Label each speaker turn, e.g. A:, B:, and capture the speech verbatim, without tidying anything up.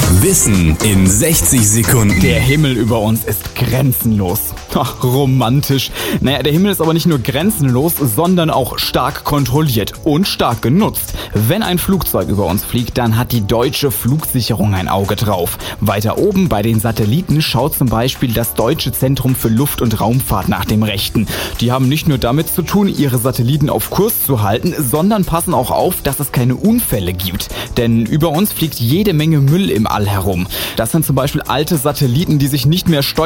A: Wissen in sechzig Sekunden.
B: Der Himmel über uns ist grenzenlos. Ach, romantisch. Naja, der Himmel ist aber nicht nur grenzenlos, sondern auch stark kontrolliert und stark genutzt. Wenn ein Flugzeug über uns fliegt, dann hat die deutsche Flugsicherung ein Auge drauf. Weiter oben bei den Satelliten schaut zum Beispiel das Deutsche Zentrum für Luft- und Raumfahrt nach dem Rechten. Die haben nicht nur damit zu tun, ihre Satelliten auf Kurs zu halten, sondern passen auch auf, dass es keine Unfälle gibt. Denn über uns fliegt jede Menge Müll im All herum. Das sind zum Beispiel alte Satelliten, die sich nicht mehr steuern